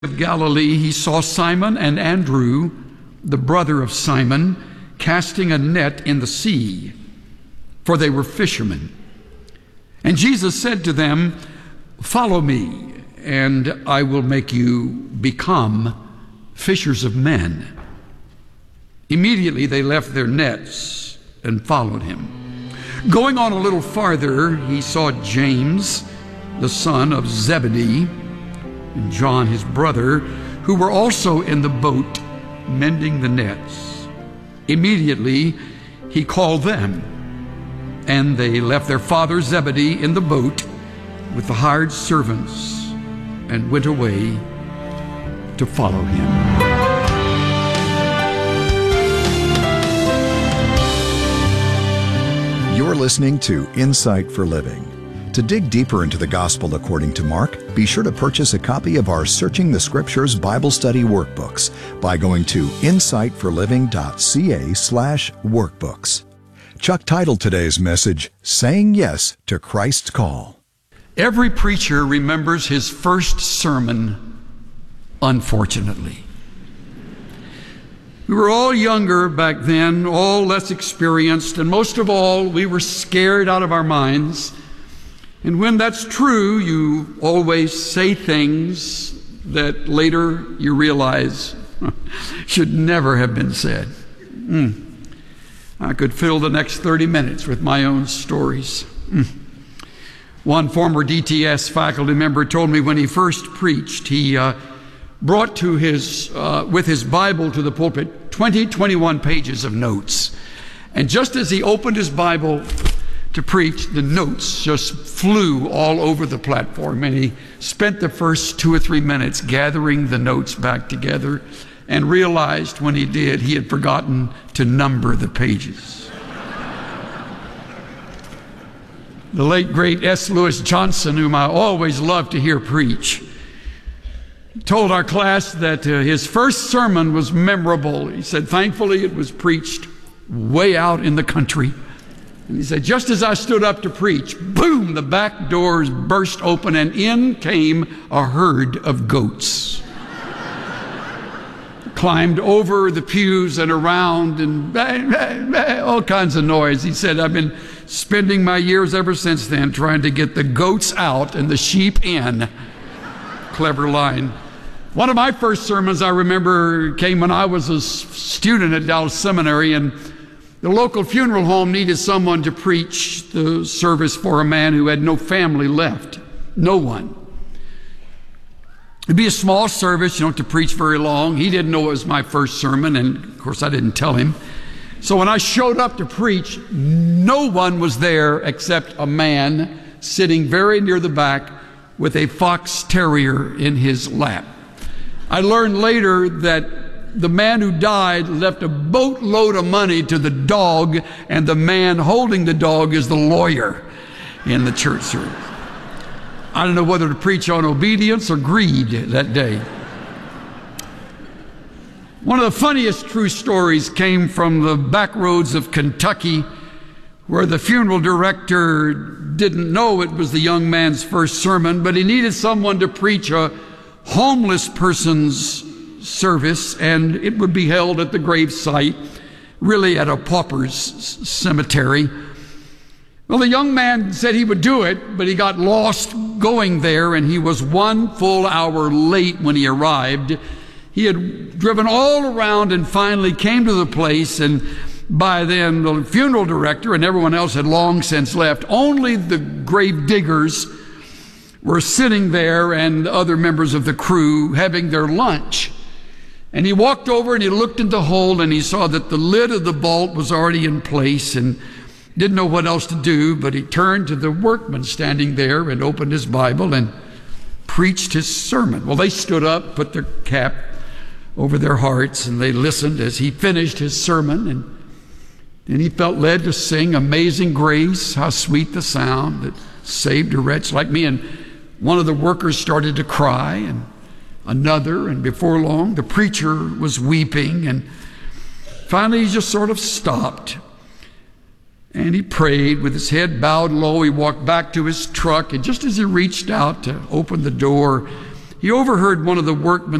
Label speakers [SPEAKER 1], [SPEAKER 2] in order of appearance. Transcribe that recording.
[SPEAKER 1] of Galilee, he saw Simon and Andrew, the brother of Simon, casting a net in the sea, for they were fishermen. And Jesus said to them, "Follow me, and I will make you become fishers of men." Immediately they left their nets and followed him. Going on a little farther, he saw James, the son of Zebedee, and John his brother, who were also in the boat mending the nets. Immediately he called them, and they left their father Zebedee in the boat with the hired servants and went away to follow him.
[SPEAKER 2] You're listening to Insight for Living. To dig deeper into the Gospel according to Mark, be sure to purchase a copy of our Searching the Scriptures Bible Study Workbooks by going to insightforliving.ca/workbooks. Chuck titled today's message, "Saying Yes to Christ's Call."
[SPEAKER 1] Every preacher remembers his first sermon, unfortunately. We were all younger back then, all less experienced, and most of all, we were scared out of our minds. And when that's true, you always say things that later you realize should never have been said. I could fill the next 30 minutes with my own stories. One former DTS faculty member told me when he first preached, he brought to with his Bible to the pulpit 21 pages of notes. And just as he opened his Bible to preach, the notes just flew all over the platform, and he spent the first 2 or 3 minutes gathering the notes back together and realized when he did, he had forgotten to number the pages. The late, great S. Lewis Johnson, whom I always loved to hear preach, told our class that his first sermon was memorable. He said, thankfully, it was preached way out in the country. And he said, just as I stood up to preach, boom, the back doors burst open and in came a herd of goats. Climbed over the pews and around and all kinds of noise. He said, I've been spending my years ever since then trying to get the goats out and the sheep in. Clever line. One of my first sermons I remember came when I was a student at Dallas Seminary, and the local funeral home needed someone to preach the service for a man who had no family left. No one. It'd be a small service, you don't have to preach very long. He didn't know it was my first sermon, and of course I didn't tell him. So when I showed up to preach, no one was there except a man sitting very near the back with a fox terrier in his lap. I learned later that the man who died left a boatload of money to the dog, and the man holding the dog is the lawyer in the church service. I don't know whether to preach on obedience or greed that day. One of the funniest true stories came from the back roads of Kentucky, where the funeral director didn't know it was the young man's first sermon, but he needed someone to preach a homeless person's service, and it would be held at the grave site, really at a pauper's cemetery. Well, the young man said he would do it, but he got lost going there, and he was 1 full hour late when he arrived. He had driven all around and finally came to the place, and by then the funeral director and everyone else had long since left. Only the grave diggers were sitting there and other members of the crew having their lunch. And he walked over and he looked in the hole, and he saw that the lid of the vault was already in place and didn't know what else to do, but he turned to the workman standing there and opened his Bible and preached his sermon. Well, they stood up, put their cap over their hearts, and they listened as he finished his sermon, and then he felt led to sing Amazing Grace, how sweet the sound that saved a wretch like me. And one of the workers started to cry, and another, and before long the preacher was weeping, and finally he just sort of stopped. And he prayed with his head bowed low. He walked back to his truck, and just as he reached out to open the door, He overheard one of the workmen